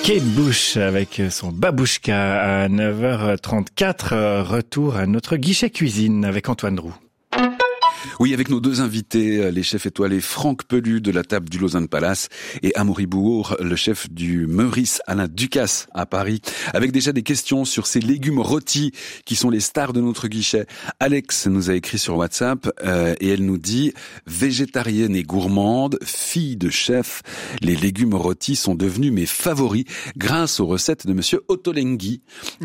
Kate Bush avec son babouchka à 9h34. Retour à notre guichet cuisine avec Antoine Roux. Oui, avec nos deux invités, les chefs étoilés Franck Pellu de la table du Lausanne Palace et Amaury Bouhour, le chef du Meurice Alain Ducasse à Paris, avec déjà des questions sur ces légumes rôtis qui sont les stars de notre guichet. Alex nous a écrit sur WhatsApp et elle nous dit « Végétarienne et gourmande, fille de chef, les légumes rôtis sont devenus mes favoris grâce aux recettes de monsieur Ottolenghi.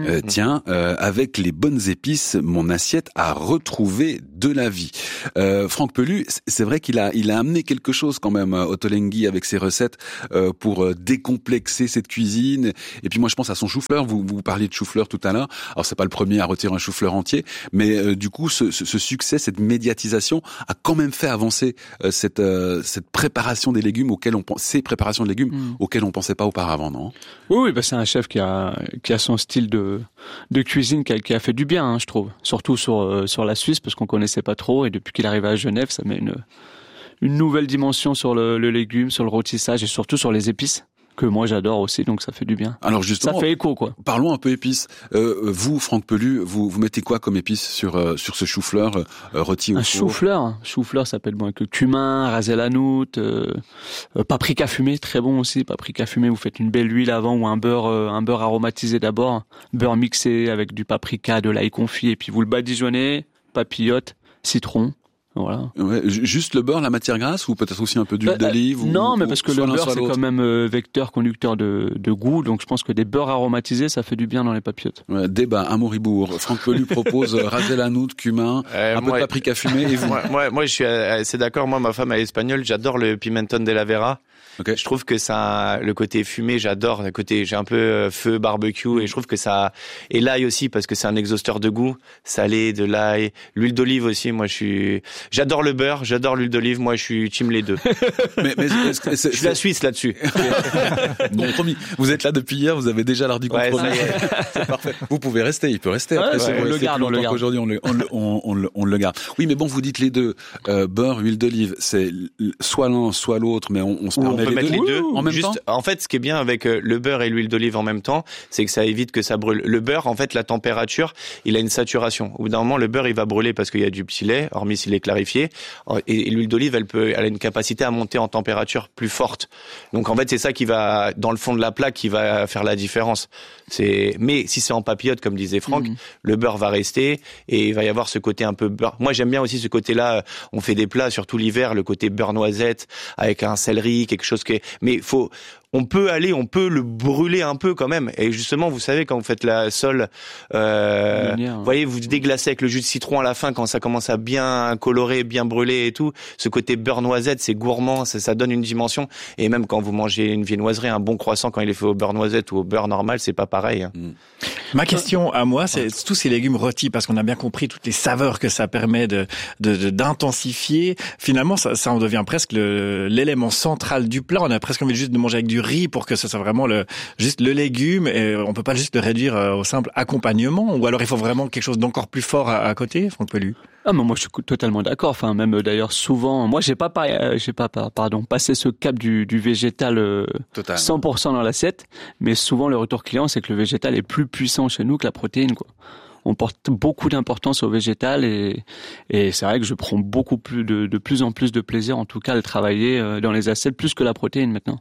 Avec les bonnes épices, mon assiette a retrouvé de la vie. » Franck Pellu, c'est vrai qu'il a amené quelque chose quand même, Ottolenghi, avec ses recettes pour décomplexer cette cuisine. Et puis moi, je pense à son chou-fleur. Vous parliez de chou-fleur tout à l'heure. Alors, c'est pas le premier à retirer un chou-fleur entier, mais du coup, ce succès, cette médiatisation a quand même fait avancer cette préparation des légumes auxquels ces préparations de légumes auxquelles on pensait pas auparavant, non? Oui, c'est un chef qui a son style de cuisine qui a fait du bien, je trouve. Surtout sur la Suisse, parce qu'on connaissait pas trop, et depuis qu'il arrive à Genève, ça met une nouvelle dimension sur le légume, sur le rôtissage et surtout sur les épices, que moi j'adore aussi, donc ça fait du bien. Alors justement, ça fait écho, quoi. Parlons un peu épices. Vous, Franck Pellu, vous mettez quoi comme épices sur ce chou-fleur rôti au four? Un chou-fleur, ça peut être bon avec le cumin, rasé la noute, paprika fumé, très bon aussi. Paprika fumé, vous faites une belle huile avant ou un beurre aromatisé d'abord, beurre mixé avec du paprika, de l'ail confit, et puis vous le badigeonnez, papillote, citron. Voilà. Ouais, juste le beurre, la matière grasse, ou peut-être aussi un peu d'huile d'olive? Non, mais parce que le beurre, c'est quand même vecteur, conducteur de goût, donc je pense que des beurres aromatisés, ça fait du bien dans les papillotes. Ouais, débat, Amaury Bouhour. Franck Pellu propose raser la noute, cumin, peu de paprika fumé, et vous? Moi, je suis assez d'accord. Moi, ma femme, elle est espagnole, j'adore le pimentón de la Vera. Okay. Je trouve que ça, le côté fumé, j'adore. Le côté, j'ai un peu feu, barbecue, et je trouve que ça, et l'ail aussi, parce que c'est un exhausteur de goût. Salé, de l'ail, l'huile d'olive aussi. Moi, j'adore le beurre, j'adore l'huile d'olive. Moi, je suis team les deux. mais je suis la Suisse là-dessus. Bon, promis. Vous êtes là depuis hier, vous avez déjà l'heure du compromis. C'est parfait. Vous pouvez rester, il peut rester. Après, on le garde. Aujourd'hui, on le garde. Oui, mais bon, vous dites les deux. Beurre, huile d'olive, c'est soit l'un, soit l'autre, mais on se permet. On peut mettre les deux en même temps. En fait, ce qui est bien avec le beurre et l'huile d'olive en même temps, c'est que ça évite que ça brûle. Le beurre, en fait, la température, il a une saturation. Au bout d'un moment, le beurre, il va brûler parce qu'il y a du petit lait, hormis s'il est clarifié. Et l'huile d'olive, elle a une capacité à monter en température plus forte. Donc, en fait, c'est ça qui va, dans le fond de la plaque, qui va faire la différence. Mais si c'est en papillote, comme disait Franck, le beurre va rester et il va y avoir ce côté un peu beurre. Moi, j'aime bien aussi ce côté-là. On fait des plats, surtout l'hiver, le côté beurre noisette avec un céleri, quelque chose mais on peut le brûler un peu quand même. Et justement, vous savez, quand vous faites la sole, vous voyez, vous déglacez avec le jus de citron à la fin, quand ça commence à bien colorer, bien brûler et tout. Ce côté beurre noisette, c'est gourmand, ça donne une dimension. Et même quand vous mangez une viennoiserie, un bon croissant, quand il est fait au beurre noisette ou au beurre normal, c'est pas pareil. Ma question à moi, c'est tous ces légumes rôtis, parce qu'on a bien compris toutes les saveurs que ça permet d'intensifier. Finalement, ça en devient presque l'élément central du plat. On a presque envie juste de manger avec du riz pour que ça soit vraiment juste le légume, et on peut pas juste le réduire au simple accompagnement, ou alors il faut vraiment quelque chose d'encore plus fort à côté, Franck Pellu? Ah, mais moi, je suis totalement d'accord. Enfin, même d'ailleurs, souvent, moi, j'ai pas passé ce cap du végétal 100% dans l'assiette, mais souvent, le retour client, c'est que le végétal est plus puissant chez nous que la protéine, quoi. On porte beaucoup d'importance au végétal et c'est vrai que je prends beaucoup plus de plus en plus de plaisir, en tout cas, à travailler dans les assiettes plus que la protéine maintenant.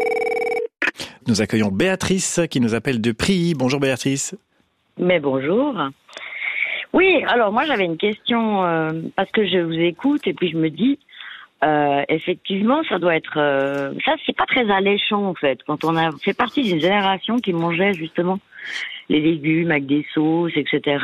Nous accueillons Béatrice qui nous appelle de Prilly. Bonjour Béatrice. Mais bonjour. Oui, alors moi j'avais une question parce que je vous écoute et puis je me dis effectivement ça doit être ça c'est pas très alléchant en fait quand on a fait partie d'une génération qui mangeait justement les légumes avec des sauces, etc.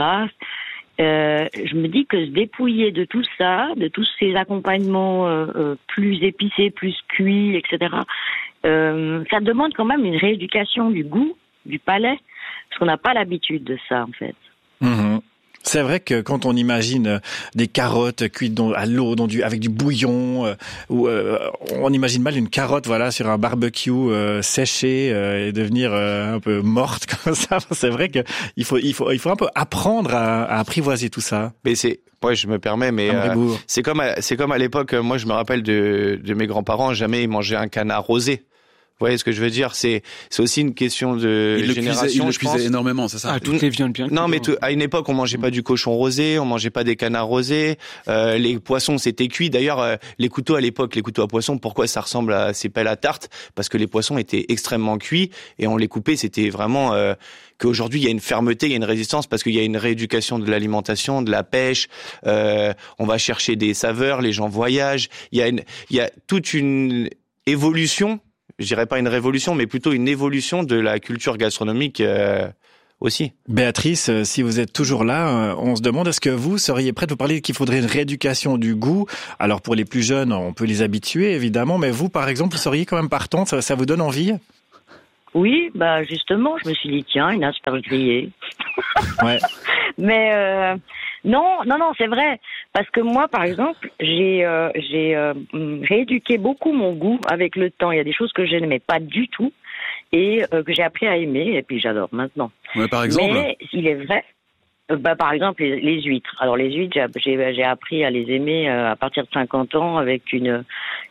Je me dis que se dépouiller de tout ça, de tous ces accompagnements plus épicés, plus cuits, etc. Ça demande quand même une rééducation du goût, du palais, parce qu'on n'a pas l'habitude de ça en fait. C'est vrai que quand on imagine des carottes cuites à l'eau, avec du bouillon, on imagine mal une carotte, sur un barbecue séché et devenir un peu morte comme ça. C'est vrai que il faut un peu apprendre à apprivoiser tout ça. Mais je me permets, mais c'est comme à l'époque. Moi, je me rappelle de mes grands-parents, jamais ils mangeaient un canard rosé. voyez ce que je veux dire? C'est aussi une question de génération. Il le cuisait énormément, c'est ça? Toutes les viandes bien. Non, mais à une époque, on mangeait pas du cochon rosé, on mangeait pas des canards rosés. Les poissons, c'était cuit. D'ailleurs, les couteaux à l'époque, les couteaux à poisson, pourquoi ça ressemble à ces pelles à tarte? Parce que les poissons étaient extrêmement cuits et on les coupait. C'était vraiment qu'aujourd'hui il y a une fermeté, il y a une résistance parce qu'il y a une rééducation de l'alimentation, de la pêche. On va chercher des saveurs, les gens voyagent. Il y a toute une évolution. Je dirais pas une révolution, mais plutôt une évolution de la culture gastronomique aussi. Béatrice, si vous êtes toujours là, on se demande, est-ce que vous seriez prête? Vous parlez qu'il faudrait une rééducation du goût. Alors pour les plus jeunes, on peut les habituer évidemment, mais vous par exemple, vous seriez quand même partante, ça vous donne envie? Oui, bah justement, je me suis dit tiens, une asperge grillée. Ouais. Mais non, c'est vrai. Parce que moi, par exemple, j'ai rééduqué beaucoup mon goût avec le temps. Il y a des choses que je n'aimais pas du tout et que j'ai appris à aimer et puis j'adore maintenant. Ouais, par exemple. Mais il est vrai. Par exemple, les huîtres. Alors les huîtres, j'ai appris à les aimer à partir de 50 ans avec une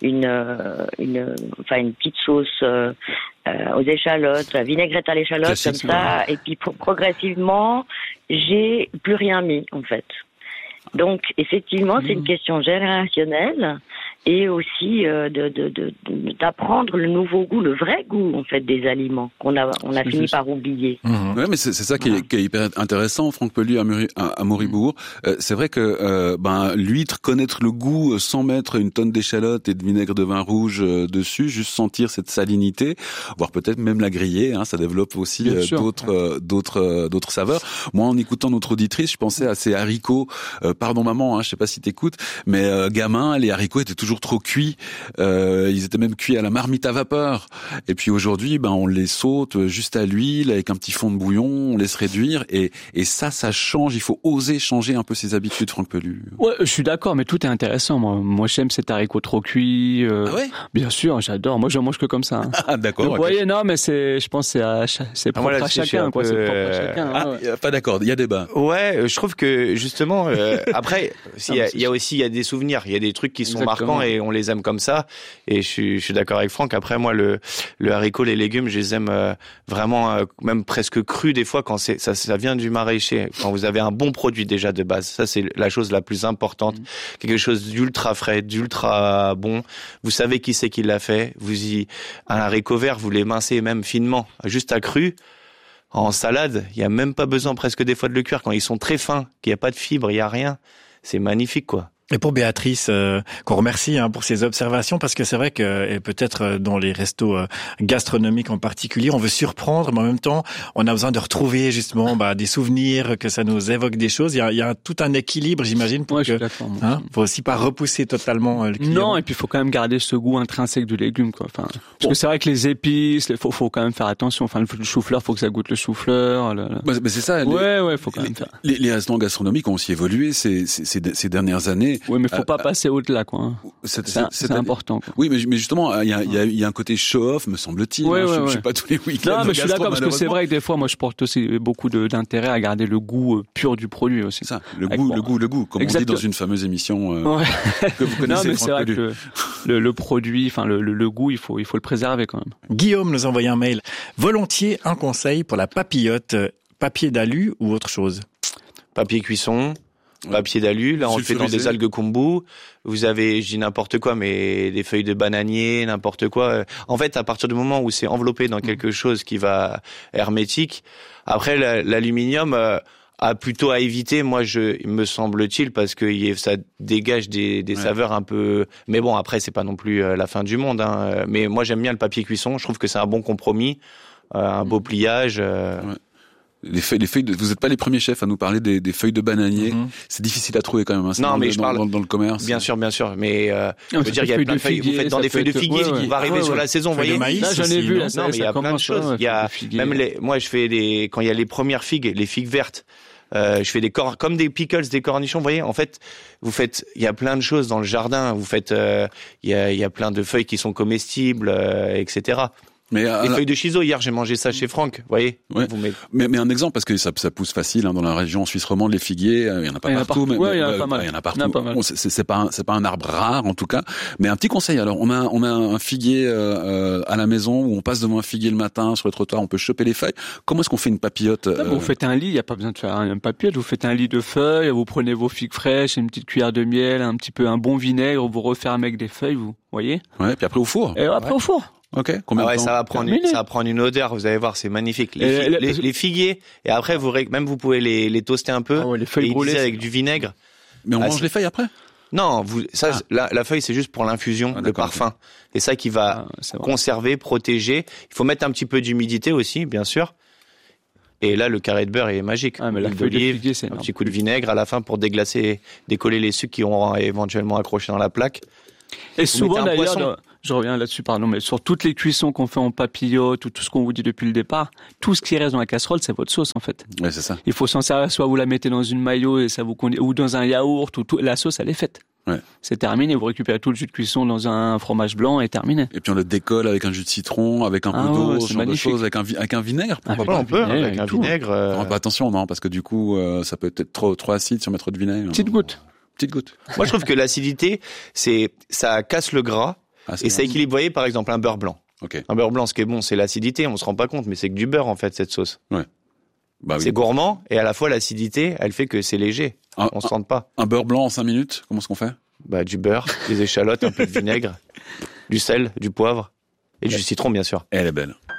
petite sauce aux échalotes, vinaigrette à l'échalote, classique, comme ça. Et puis progressivement, j'ai plus rien mis en fait. Donc effectivement, c'est une question générationnelle et aussi d'apprendre le nouveau goût, le vrai goût en fait des aliments qu'on a fini par oublier. Ouais, mais c'est ça qui est hyper intéressant, Franck Pellu à Moribourg. C'est vrai que l'huître, connaître le goût sans mettre une tonne d'échalotes et de vinaigre de vin rouge dessus, juste sentir cette salinité, voire peut-être même la griller, ça développe aussi d'autres saveurs. Moi, en écoutant notre auditrice, je pensais à ces haricots. Pardon maman, je sais pas si t'écoutes, mais gamin, les haricots étaient toujours trop cuits. Ils étaient même cuits à la marmite à vapeur. Et puis aujourd'hui, on les saute juste à l'huile avec un petit fond de bouillon, on laisse réduire et ça change. Il faut oser changer un peu ses habitudes, Franck Pellu. Ouais, je suis d'accord, mais tout est intéressant. Moi, j'aime cet haricot trop cuit. Ah ouais? Bien sûr, j'adore. Moi, je mange que comme ça. Ah d'accord. Vous voyez, non, mais je pense que c'est propre à chacun, quoi. C'est propre à chacun. Pas d'accord. Il y a débat. Ouais, je trouve que justement, après, il y a des souvenirs, il y a des trucs qui sont marquants et on les aime comme ça. Et je suis d'accord avec Franck. Après, moi, le haricot, les légumes, je les aime vraiment, même presque crus des fois quand ça vient du maraîcher. Quand vous avez un bon produit déjà de base, ça c'est la chose la plus importante. Quelque chose d'ultra frais, d'ultra bon. Vous savez qui c'est qui l'a fait. Un haricot vert, vous l'émincez même finement, juste à cru. En salade, il y a même pas besoin presque des fois de le cuire quand ils sont très fins, qu'il y a pas de fibres, il y a rien. C'est magnifique, quoi. Et pour Béatrice, qu'on remercie pour ses observations, parce que c'est vrai que et peut-être dans les restos gastronomiques en particulier, on veut surprendre, mais en même temps, on a besoin de retrouver justement des souvenirs, que ça nous évoque des choses. Il y a tout un équilibre, j'imagine, pour que faut aussi pas repousser totalement le client. Non, et puis il faut quand même garder ce goût intrinsèque du légume, quoi. Enfin, parce que c'est vrai que les épices, faut quand même faire attention. Enfin, le chou-fleur, faut que ça goûte le chou-fleur. Mais c'est ça. Ouais, faut quand même faire. Les restaurants gastronomiques ont aussi évolué ces dernières années. Oui, mais faut pas passer au-delà, quoi. C'est important, quoi. Oui, mais justement, il y a un côté show-off, me semble-t-il. Je suis pas tous les week-ends. Non, mais je suis d'accord parce que c'est vrai que des fois, moi, je porte aussi beaucoup d'intérêt à garder le goût pur du produit aussi. C'est ça, le goût, comme on dit dans une fameuse émission que vous connaissez. Non, mais c'est vrai que le produit, enfin le goût, il faut le préserver quand même. Guillaume nous envoie un mail. Volontiers un conseil pour la papillote, papier d'alu ou autre chose? Papier cuisson. Papier d'alu, là on le fait dans des algues kombu. Vous avez, je dis n'importe quoi, mais des feuilles de bananier, n'importe quoi. En fait, à partir du moment où c'est enveloppé dans quelque chose qui va hermétique, après l'aluminium a plutôt à éviter. Moi, me semble-t-il, parce que ça dégage des saveurs un peu. Mais bon, après c'est pas non plus la fin du monde. Mais moi j'aime bien le papier cuisson. Je trouve que c'est un bon compromis, un beau pliage. Les feuilles vous n'êtes pas les premiers chefs à nous parler des feuilles de bananier. C'est difficile à trouver quand même. Non, mais je parle dans le commerce. Bien sûr. Mais je veux dire, il y a plein de feuilles. Vous faites dans des feuilles de figuier. On va arriver sur la saison, vous voyez. Là, j'en ai vu. Non, mais il y a plein de choses. Il y a même moi, je fais quand il y a les premières figues, les figues vertes. Je fais comme des pickles, des cornichons, vous voyez. En fait, il y a plein de choses dans le jardin. Il y a plein de feuilles qui sont comestibles, etc. Les feuilles de chiso, hier j'ai mangé ça chez Franck, vous voyez. Ouais. Mais un exemple, parce que ça pousse facile dans la région suisse romande, les figuiers, il y en a pas partout, mais il y en a pas mal. Il y en a partout. C'est pas un arbre rare en tout cas, mais un petit conseil. Alors on a un figuier à la maison où on passe devant un figuier le matin sur le trottoir, on peut choper les feuilles. Comment est-ce qu'on fait une papillote Vous faites un lit, il y a pas besoin de faire une papillote, vous faites un lit de feuilles, vous prenez vos figues fraîches, une petite cuillère de miel, un bon vinaigre, vous refermez avec des feuilles, vous voyez. Ouais, puis après au four. Et après au four. Ok. Combien de temps? Ça va prendre une odeur. Vous allez voir, c'est magnifique. Les figuiers. Et après, vous pouvez les toaster un peu. Les feuilles brûlées avec du vinaigre. Mais on mange les feuilles après? Non, la feuille, c'est juste pour l'infusion, le parfum. C'est ça qui va conserver, protéger. Il faut mettre un petit peu d'humidité aussi, bien sûr. Et là, le carré de beurre est magique. Mais la feuille de figuier, c'est un petit coup de vinaigre à la fin pour déglacer, décoller les sucres qui auront éventuellement accroché dans la plaque. Et souvent d'ailleurs, je reviens là-dessus, pardon, mais sur toutes les cuissons qu'on fait en papillote ou tout ce qu'on vous dit depuis le départ, tout ce qui reste dans la casserole, c'est votre sauce en fait. Ouais, c'est ça. Il faut s'en servir, soit vous la mettez dans une mayo et ça ou dans un yaourt, la sauce elle est faite. Ouais. C'est terminé, vous récupérez tout le jus de cuisson dans un fromage blanc et terminé. Et puis on le décolle avec un jus de citron, avec un peu d'eau, ce genre de choses, avec un vinaigre. On peut, avec un vinaigre. Attention, non, parce que du coup, ça peut être trop acide si on met trop de vinaigre. Petite goutte. Moi, je trouve que l'acidité, ça casse le gras et ça équilibre. Vous voyez, par exemple, un beurre blanc. Okay. Un beurre blanc, ce qui est bon, c'est l'acidité. On se rend pas compte, mais c'est que du beurre, en fait, cette sauce. Ouais. C'est gourmand et à la fois l'acidité, elle fait que c'est léger. On se rend pas. Un beurre blanc en 5 minutes, comment est-ce qu'on fait? Du beurre, des échalotes, un peu de vinaigre, du sel, du poivre et du citron, bien sûr. Elle est belle.